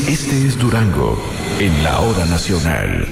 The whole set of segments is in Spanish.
Este es Durango, en la Hora Nacional.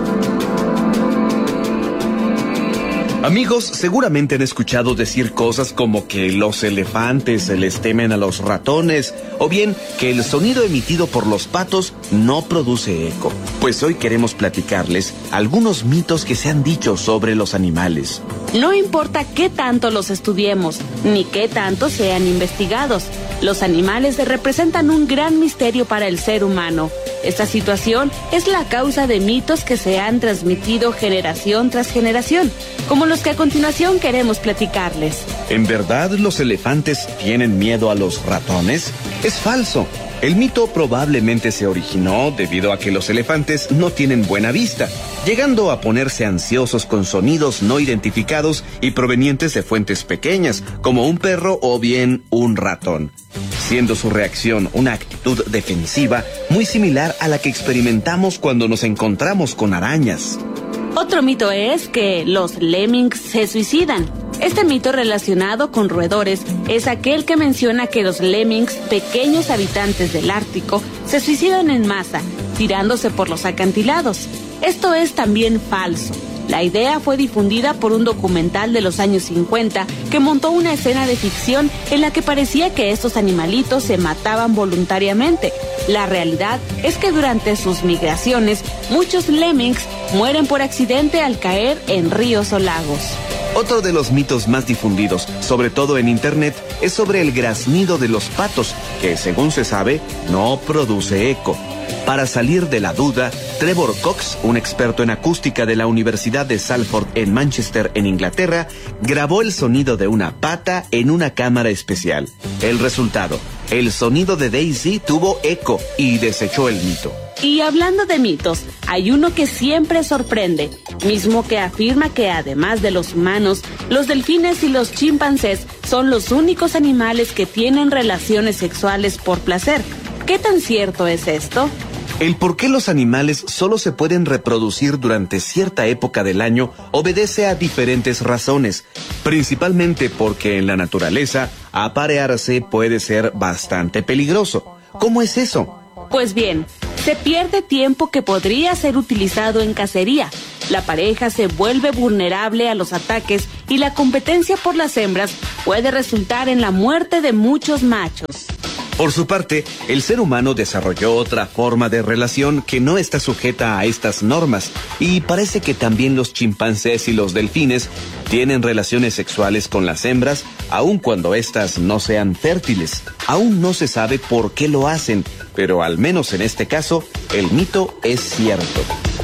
Amigos, seguramente han escuchado decir cosas como que los elefantes les temen a los ratones, o bien que el sonido emitido por los patos no produce eco. Pues hoy queremos platicarles algunos mitos que se han dicho sobre los animales. No importa qué tanto los estudiemos, ni qué tanto sean investigados, los animales representan un gran misterio para el ser humano. Esta situación es la causa de mitos que se han transmitido generación tras generación, como los que a continuación queremos platicarles. ¿En verdad los elefantes tienen miedo a los ratones? Es falso. El mito probablemente se originó debido a que los elefantes no tienen buena vista, llegando a ponerse ansiosos con sonidos no identificados y provenientes de fuentes pequeñas, como un perro o bien un ratón, siendo su reacción una actitud defensiva muy similar a la que experimentamos cuando nos encontramos con arañas. Otro mito es que los lemmings se suicidan. Este mito relacionado con roedores es aquel que menciona que los lemmings, pequeños habitantes del Ártico, se suicidan en masa, tirándose por los acantilados. Esto es también falso. La idea fue difundida por un documental de los años 50 que montó una escena de ficción en la que parecía que estos animalitos se mataban voluntariamente. La realidad es que durante sus migraciones, muchos lemmings mueren por accidente al caer en ríos o lagos. Otro de los mitos más difundidos, sobre todo en internet, es sobre el graznido de los patos, que según se sabe, no produce eco. Para salir de la duda, Trevor Cox, un experto en acústica de la Universidad de Salford en Manchester, en Inglaterra, grabó el sonido de una pata en una cámara especial. El resultado, el sonido de Daisy tuvo eco y desechó el mito. Y hablando de mitos, hay uno que siempre sorprende, mismo que afirma que además de los humanos, los delfines y los chimpancés son los únicos animales que tienen relaciones sexuales por placer. ¿Qué tan cierto es esto? El por qué los animales solo se pueden reproducir durante cierta época del año obedece a diferentes razones, principalmente porque en la naturaleza aparearse puede ser bastante peligroso. ¿Cómo es eso? Pues bien, se pierde tiempo que podría ser utilizado en cacería. La pareja se vuelve vulnerable a los ataques y la competencia por las hembras puede resultar en la muerte de muchos machos. Por su parte, el ser humano desarrolló otra forma de relación que no está sujeta a estas normas, y parece que también los chimpancés y los delfines tienen relaciones sexuales con las hembras, aun cuando éstas no sean fértiles. Aún no se sabe por qué lo hacen, pero al menos en este caso, el mito es cierto.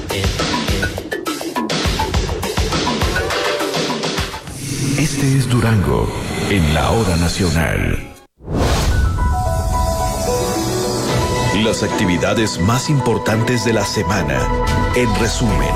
Este es Durango, en la Hora Nacional. Las actividades más importantes de la semana, en resumen.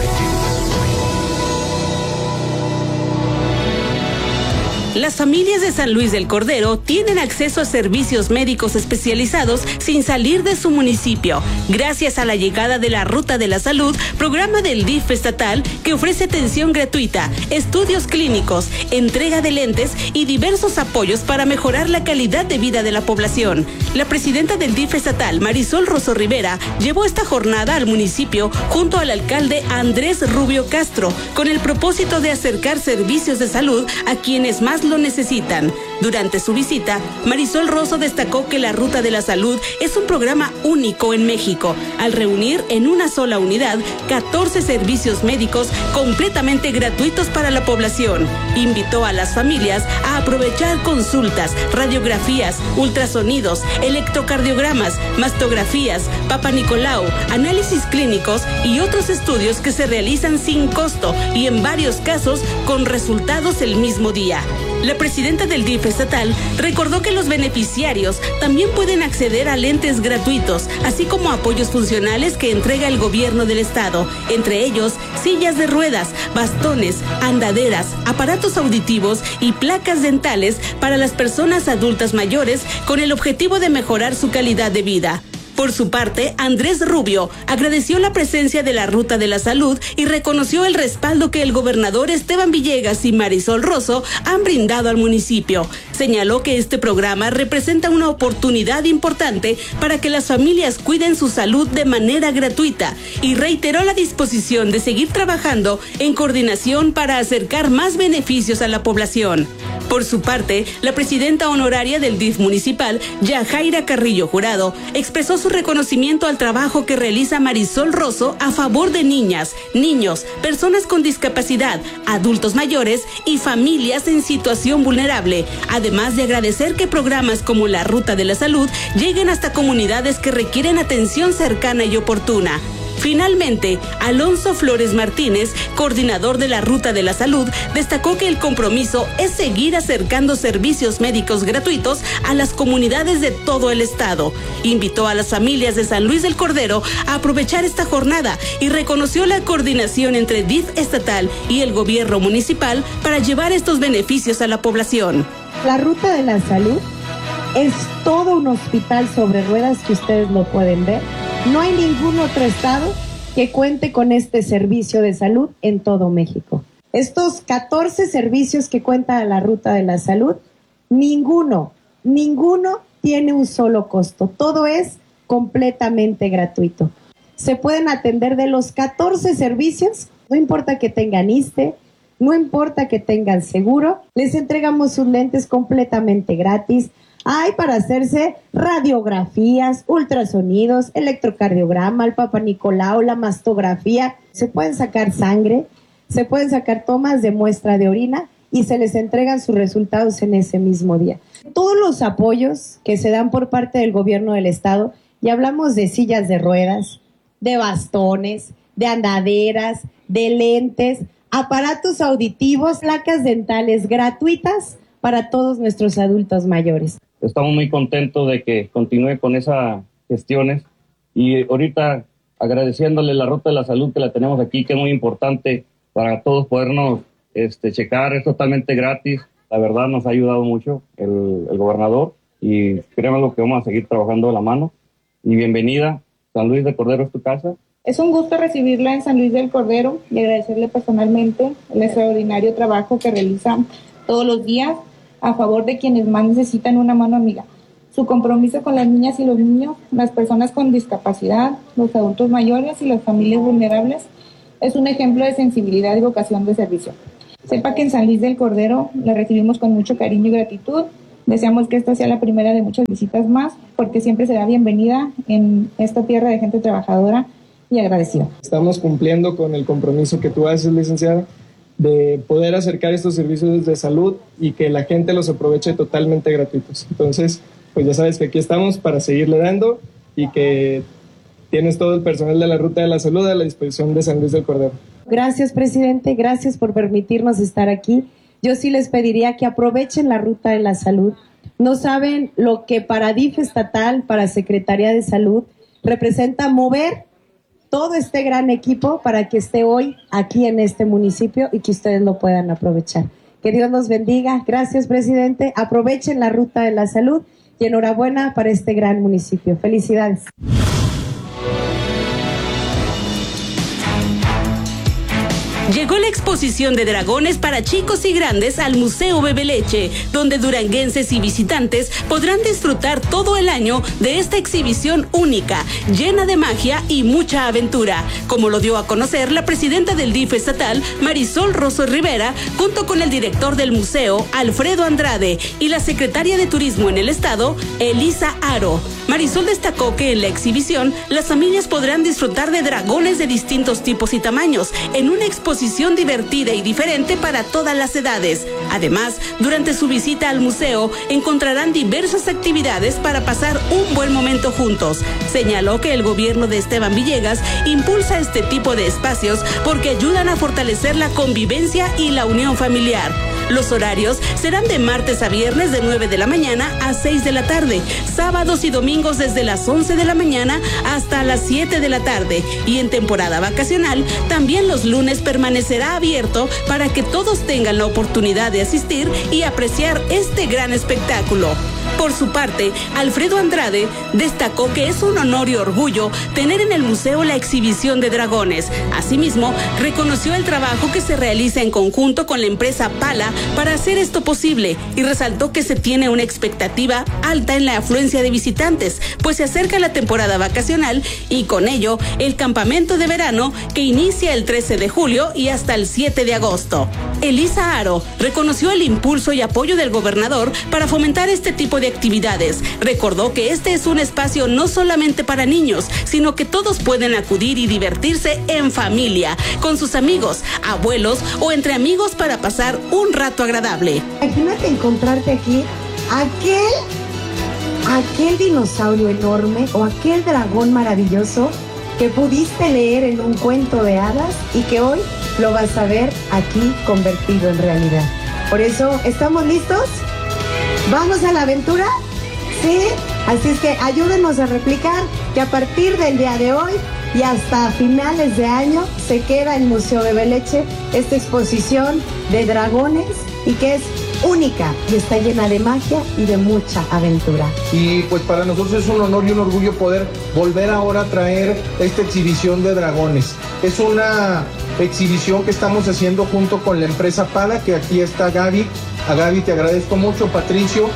Las familias de San Luis del Cordero tienen acceso a servicios médicos especializados sin salir de su municipio, gracias a la llegada de la Ruta de la Salud, programa del DIF estatal que ofrece atención gratuita, estudios clínicos, entrega de lentes y diversos apoyos para mejorar la calidad de vida de la población. La presidenta del DIF estatal, Marisol Rosso Rivera, llevó esta jornada al municipio junto al alcalde Andrés Rubio Castro, con el propósito de acercar servicios de salud a quienes más lo necesitan. Durante su visita, Marisol Rosso destacó que la Ruta de la Salud es un programa único en México, al reunir en una sola unidad 14 servicios médicos completamente gratuitos para la población. Invitó a las familias a aprovechar consultas, radiografías, ultrasonidos, electrocardiogramas, mastografías, Papa Nicolau, análisis clínicos y otros estudios que se realizan sin costo y en varios casos con resultados el mismo día. La presidenta del DIF estatal recordó que los beneficiarios también pueden acceder a lentes gratuitos, así como apoyos funcionales que entrega el gobierno del estado, entre ellos sillas de ruedas, bastones, andaderas, aparatos auditivos y placas dentales para las personas adultas mayores con el objetivo de mejorar su calidad de vida. Por su parte, Andrés Rubio agradeció la presencia de la Ruta de la Salud y reconoció el respaldo que el gobernador Esteban Villegas y Marisol Rosso han brindado al municipio. Señaló que este programa representa una oportunidad importante para que las familias cuiden su salud de manera gratuita y reiteró la disposición de seguir trabajando en coordinación para acercar más beneficios a la población. Por su parte, la presidenta honoraria del DIF municipal, Yajaira Carrillo Jurado, expresó su reconocimiento al trabajo que realiza Marisol Rosso a favor de niñas, niños, personas con discapacidad, adultos mayores y familias en situación vulnerable, además de agradecer que programas como la Ruta de la Salud lleguen hasta comunidades que requieren atención cercana y oportuna. Finalmente, Alonso Flores Martínez, coordinador de la Ruta de la Salud, destacó que el compromiso es seguir acercando servicios médicos gratuitos a las comunidades de todo el estado. Invitó a las familias de San Luis del Cordero a aprovechar esta jornada y reconoció la coordinación entre DIF estatal y el gobierno municipal para llevar estos beneficios a la población. La Ruta de la Salud es todo un hospital sobre ruedas que ustedes lo pueden ver. No hay ningún otro estado que cuente con este servicio de salud en todo México. Estos 14 servicios que cuenta la Ruta de la Salud, ninguno tiene un solo costo. Todo es completamente gratuito. Se pueden atender de los 14 servicios, no importa que tengan ISSSTE, no importa que tengan seguro, les entregamos sus lentes completamente gratis. Hay para hacerse radiografías, ultrasonidos, electrocardiograma, el Papa Nicolau, la mastografía. Se pueden sacar sangre, se pueden sacar tomas de muestra de orina y se les entregan sus resultados en ese mismo día. Todos los apoyos que se dan por parte del gobierno del estado, y hablamos de sillas de ruedas, de bastones, de andaderas, de lentes, aparatos auditivos, placas dentales gratuitas para todos nuestros adultos mayores. Estamos muy contentos de que continúe con esas gestiones y ahorita agradeciéndole la Ruta de la Salud que la tenemos aquí, que es muy importante para todos podernos checar, es totalmente gratis. La verdad nos ha ayudado mucho el gobernador y créanme que vamos a seguir trabajando de la mano. Y bienvenida, San Luis del Cordero es tu casa. Es un gusto recibirla en San Luis del Cordero y agradecerle personalmente el extraordinario trabajo que realiza todos los días a favor de quienes más necesitan una mano amiga. Su compromiso con las niñas y los niños, las personas con discapacidad, los adultos mayores y las familias vulnerables es un ejemplo de sensibilidad y vocación de servicio. Sepa que en San Luis del Cordero la recibimos con mucho cariño y gratitud. Deseamos que esta sea la primera de muchas visitas más, porque siempre será bienvenida en esta tierra de gente trabajadora y agradecida. Estamos cumpliendo con el compromiso que tú haces, licenciada, de poder acercar estos servicios de salud y que la gente los aproveche totalmente gratuitos. Entonces, pues ya sabes que aquí estamos para seguirle dando y que tienes todo el personal de la Ruta de la Salud a la disposición de San Luis del Cordero. Gracias, presidente, gracias por permitirnos estar aquí. Yo sí les pediría que aprovechen la Ruta de la Salud. No saben lo que para DIF estatal, para Secretaría de Salud, representa mover todo este gran equipo para que esté hoy aquí en este municipio y que ustedes lo puedan aprovechar. Que Dios los bendiga. Gracias, presidente. Aprovechen la Ruta de la Salud y enhorabuena para este gran municipio. Felicidades. Llegó la exposición de dragones para chicos y grandes al Museo Bebeleche, donde duranguenses y visitantes podrán disfrutar todo el año de esta exhibición única, llena de magia y mucha aventura, como lo dio a conocer la presidenta del DIF estatal, Marisol Rosso Rivera, junto con el director del museo, Alfredo Andrade, y la secretaria de Turismo en el estado, Elisa Aro. Marisol destacó que en la exhibición las familias podrán disfrutar de dragones de distintos tipos y tamaños en una exposición divertida y diferente para todas las edades. Además, durante su visita al museo encontrarán diversas actividades para pasar un buen momento juntos. Señaló que el gobierno de Esteban Villegas impulsa este tipo de espacios porque ayudan a fortalecer la convivencia y la unión familiar. Los horarios serán de martes a viernes de 9 de la mañana a 6 de la tarde, sábados y domingos desde las 11 de la mañana hasta las 7 de la tarde, y en temporada vacacional también los lunes permanecerá abierto para que todos tengan la oportunidad de asistir y apreciar este gran espectáculo. Por su parte, Alfredo Andrade destacó que es un honor y orgullo tener en el museo la exhibición de dragones. Asimismo, reconoció el trabajo que se realiza en conjunto con la empresa Pala para hacer esto posible y resaltó que se tiene una expectativa alta en la afluencia de visitantes, pues se acerca la temporada vacacional y con ello el campamento de verano que inicia el 13 de julio y hasta el 7 de agosto. Elisa Aro reconoció el impulso y apoyo del gobernador para fomentar este tipo de actividades. Recordó que este es un espacio no solamente para niños, sino que todos pueden acudir y divertirse en familia, con sus amigos, abuelos o entre amigos para pasar un rato agradable. Imagínate encontrarte aquí aquel dinosaurio enorme o aquel dragón maravilloso que pudiste leer en un cuento de hadas y que hoy lo vas a ver aquí convertido en realidad. Por eso, ¿estamos listos? ¿Vamos a la aventura? ¿Sí? Así es que ayúdenos a replicar que a partir del día de hoy y hasta finales de año se queda en Museo Bebe Leche esta exposición de dragones y que es única y está llena de magia y de mucha aventura. Y pues para nosotros es un honor y un orgullo poder volver ahora a traer esta exhibición de dragones. Es una exhibición que estamos haciendo junto con la empresa Pala, que aquí está Gaby. A Gaby te agradezco mucho, Patricio.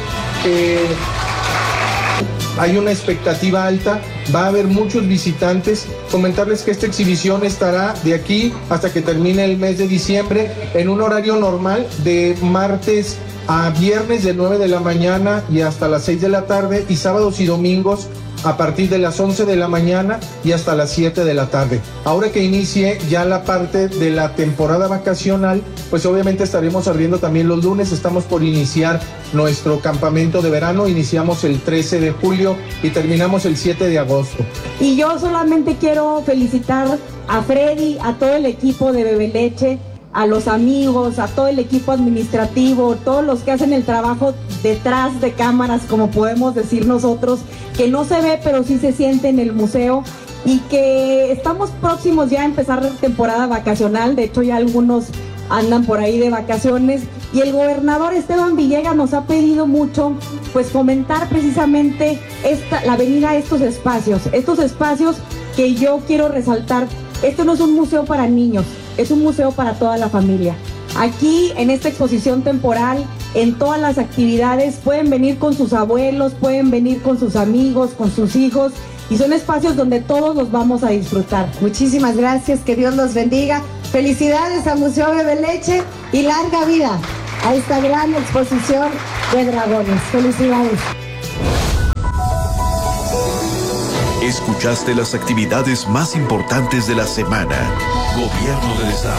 Hay una expectativa alta, va a haber muchos visitantes. Comentarles que esta exhibición estará de aquí hasta que termine el mes de diciembre en un horario normal de martes a viernes de 9 de la mañana y hasta las 6 de la tarde y sábados y domingos a partir de las 11 de la mañana y hasta las 7 de la tarde. Ahora que inicie ya la parte de la temporada vacacional, pues obviamente estaremos abriendo también los lunes. Estamos por iniciar nuestro campamento de verano. Iniciamos el 13 de julio y terminamos el 7 de agosto. Y yo solamente quiero felicitar a Freddy, a todo el equipo de Bebe Leche, a los amigos, a todo el equipo administrativo, todos los que hacen el trabajo detrás de cámaras, como podemos decir nosotros, que no se ve pero sí se siente en el museo y que estamos próximos ya a empezar temporada vacacional. De hecho ya algunos andan por ahí de vacaciones y el gobernador Esteban Villegas nos ha pedido mucho pues fomentar precisamente la venida a estos espacios que yo quiero resaltar. Esto no es un museo para niños, es un museo para toda la familia. Aquí en esta exposición temporal, en todas las actividades, pueden venir con sus abuelos, pueden venir con sus amigos, con sus hijos, y son espacios donde todos los vamos a disfrutar. Muchísimas gracias, que Dios los bendiga. Felicidades a Museo Bebe Leche y larga vida a esta gran exposición de dragones. Felicidades. Escuchaste las actividades más importantes de la semana. Gobierno del Estado.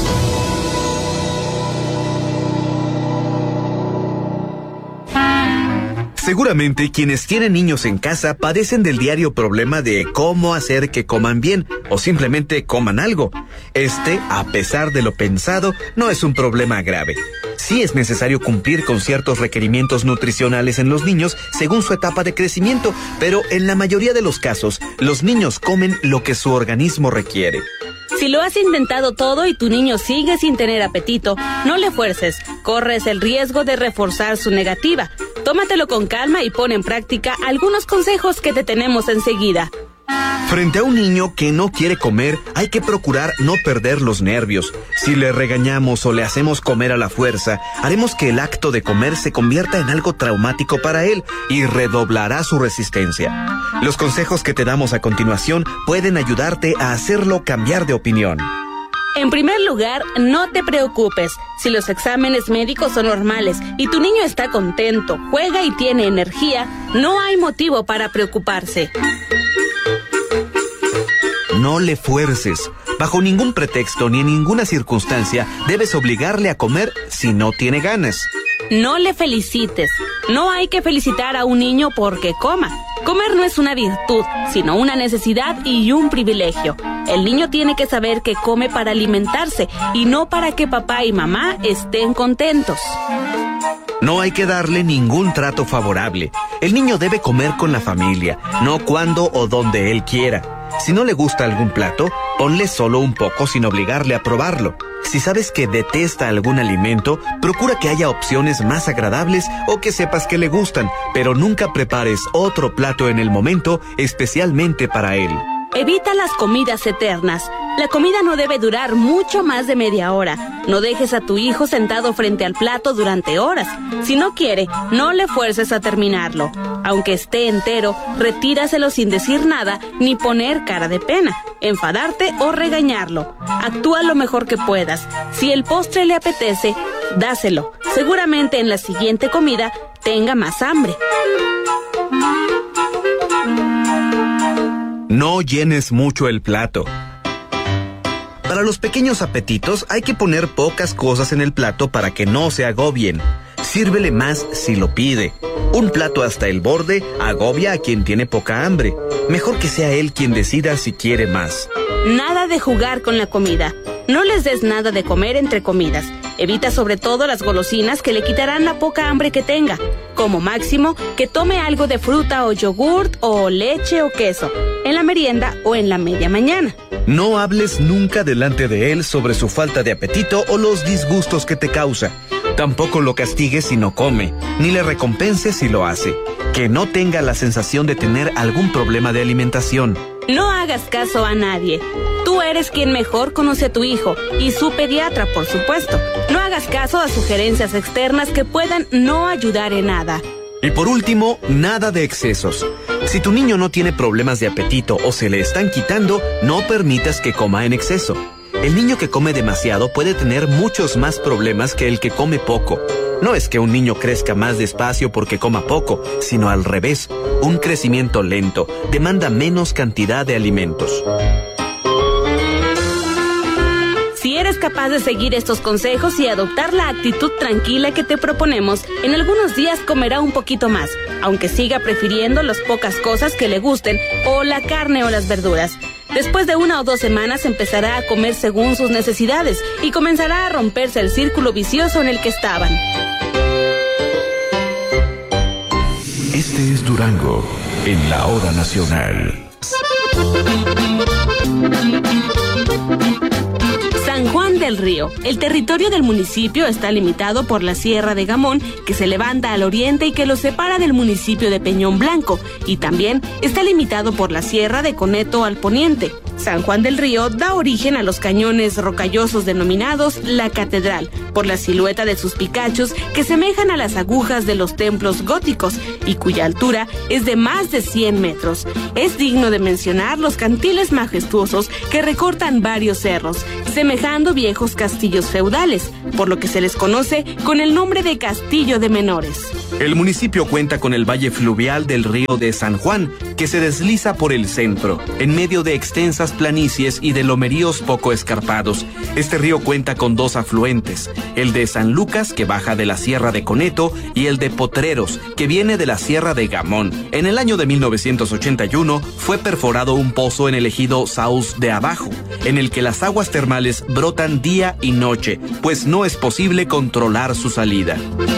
Seguramente quienes tienen niños en casa padecen del diario problema de cómo hacer que coman bien o simplemente coman algo. A pesar de lo pensado, no es un problema grave. Sí es necesario cumplir con ciertos requerimientos nutricionales en los niños según su etapa de crecimiento, pero en la mayoría de los casos, los niños comen lo que su organismo requiere. Si lo has intentado todo y tu niño sigue sin tener apetito, no le fuerces. Corres el riesgo de reforzar su negativa. Tómatelo con calma y pon en práctica algunos consejos que te tenemos enseguida. Frente a un niño que no quiere comer, hay que procurar no perder los nervios. Si le regañamos o le hacemos comer a la fuerza, haremos que el acto de comer se convierta en algo traumático para él y redoblará su resistencia. Los consejos que te damos a continuación pueden ayudarte a hacerlo cambiar de opinión. En primer lugar, no te preocupes. Si los exámenes médicos son normales y tu niño está contento, juega y tiene energía, no hay motivo para preocuparse. No le fuerces. Bajo ningún pretexto ni en ninguna circunstancia debes obligarle a comer si no tiene ganas. No le felicites. No hay que felicitar a un niño porque coma. Comer no es una virtud, sino una necesidad y un privilegio. El niño tiene que saber que come para alimentarse y no para que papá y mamá estén contentos. No hay que darle ningún trato favorable. El niño debe comer con la familia, no cuando o donde él quiera. Si no le gusta algún plato, ponle solo un poco sin obligarle a probarlo. Si sabes que detesta algún alimento, procura que haya opciones más agradables o que sepas que le gustan, pero nunca prepares otro plato en el momento especialmente para él. Evita las comidas eternas. La comida no debe durar mucho más de media hora. No dejes a tu hijo sentado frente al plato durante horas. Si no quiere, no le fuerces a terminarlo. Aunque esté entero, retíraselo sin decir nada ni poner cara de pena, enfadarte o regañarlo. Actúa lo mejor que puedas. Si el postre le apetece, dáselo. Seguramente en la siguiente comida tenga más hambre. No llenes mucho el plato. Para los pequeños apetitos hay que poner pocas cosas en el plato para que no se agobien. Sírvele más si lo pide. Un plato hasta el borde agobia a quien tiene poca hambre. Mejor que sea él quien decida si quiere más. Nada de jugar con la comida. No les des nada de comer entre comidas. Evita sobre todo las golosinas que le quitarán la poca hambre que tenga. Como máximo, que tome algo de fruta o yogurt o leche o queso, en la merienda o en la media mañana. No hables nunca delante de él sobre su falta de apetito o los disgustos que te causa. Tampoco lo castigues si no come, ni le recompenses si lo hace. Que no tenga la sensación de tener algún problema de alimentación. No hagas caso a nadie. Tú eres quien mejor conoce a tu hijo y su pediatra, por supuesto. No hagas caso a sugerencias externas que puedan no ayudar en nada. Y por último, nada de excesos. Si tu niño no tiene problemas de apetito o se le están quitando, no permitas que coma en exceso. El niño que come demasiado puede tener muchos más problemas que el que come poco. No es que un niño crezca más despacio porque coma poco, sino al revés. Un crecimiento lento demanda menos cantidad de alimentos. Si eres capaz de seguir estos consejos y adoptar la actitud tranquila que te proponemos, en algunos días comerá un poquito más, aunque siga prefiriendo las pocas cosas que le gusten o la carne o las verduras. Después de 1 o 2 semanas empezará a comer según sus necesidades y comenzará a romperse el círculo vicioso en el que estaban. Este es Durango, en la Hora Nacional. San Juan del Río. El territorio del municipio está limitado por la Sierra de Gamón, que se levanta al oriente y que lo separa del municipio de Peñón Blanco, y también está limitado por la Sierra de Coneto al poniente. San Juan del Río da origen a los cañones rocallosos denominados La Catedral, por la silueta de sus picachos que semejan a las agujas de los templos góticos y cuya altura es de más de 100 metros. Es digno de mencionar los cantiles majestuosos que recortan varios cerros, semejando viejos castillos feudales, por lo que se les conoce con el nombre de Castillo de Menores. El municipio cuenta con el valle fluvial del río de San Juan, que se desliza por el centro, en medio de extensas planicies y de lomeríos poco escarpados. Este río cuenta con 2 afluentes, el de San Lucas, que baja de la Sierra de Coneto, y el de Potreros, que viene de la Sierra de Gamón. En el año de 1981 fue perforado un pozo en el ejido Saus de Abajo, en el que las aguas termales brotan día y noche, pues no es posible controlar su salida.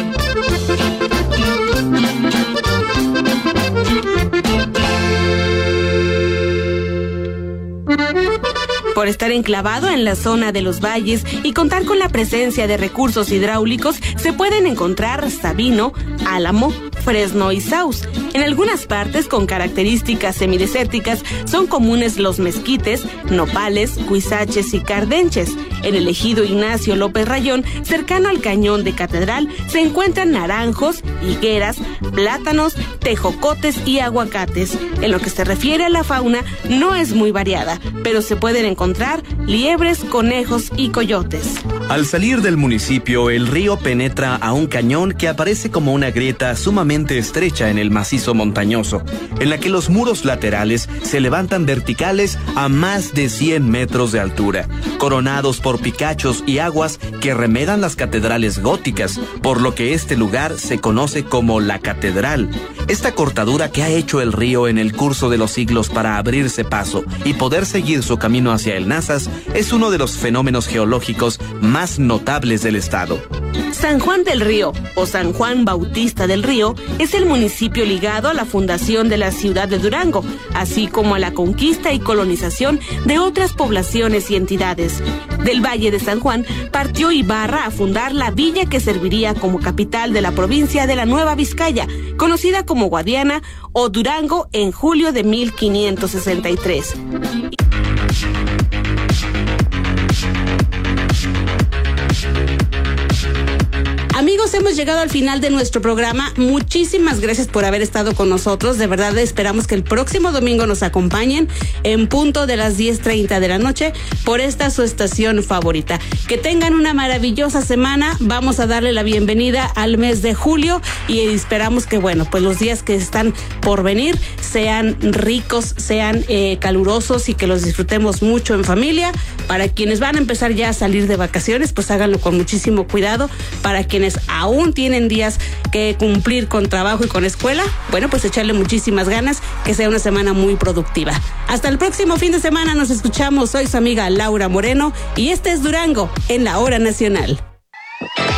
Por estar enclavado en la zona de los valles y contar con la presencia de recursos hidráulicos, se pueden encontrar Sabino, Álamo, Fresno y Saus. En algunas partes con características semidesérticas son comunes los mezquites, nopales, huizaches y cardenches. En el ejido Ignacio López Rayón, cercano al cañón de Catedral, se encuentran naranjos, higueras, plátanos, tejocotes y aguacates. En lo que se refiere a la fauna, no es muy variada, pero se pueden encontrar liebres, conejos y coyotes. Al salir del municipio, el río penetra a un cañón que aparece como una grieta sumamente estrecha en el macizo montañoso, en la que los muros laterales se levantan verticales a más de 100 metros de altura, coronados por picachos y aguas que remedan las catedrales góticas, por lo que este lugar se conoce como La Catedral. Esta cortadura que ha hecho el río en el curso de los siglos para abrirse paso y poder seguir su camino hacia el Nazas es uno de los fenómenos geológicos más notables del estado. San Juan del Río, o San Juan Bautista del Río, es el municipio ligado a la fundación de la ciudad de Durango, así como a la conquista y colonización de otras poblaciones y entidades. Del Valle de San Juan partió Ibarra a fundar la villa que serviría como capital de la provincia de la Nueva Vizcaya, conocida como Guadiana o Durango, en julio de 1563. Amigos, hemos llegado al final de nuestro programa. Muchísimas gracias por haber estado con nosotros. De verdad, esperamos que el próximo domingo nos acompañen en punto de las 10:30 de la noche por esta su estación favorita. Que tengan una maravillosa semana. Vamos a darle la bienvenida al mes de julio y esperamos que, bueno, pues los días que están por venir sean ricos, sean calurosos y que los disfrutemos mucho en familia. Para quienes van a empezar ya a salir de vacaciones, pues háganlo con muchísimo cuidado. Para quienes aún tienen días que cumplir con trabajo y con escuela, bueno, pues echarle muchísimas ganas, que sea una semana muy productiva. Hasta el próximo fin de semana, nos escuchamos. Soy su amiga Laura Moreno y este es Durango en la Hora Nacional.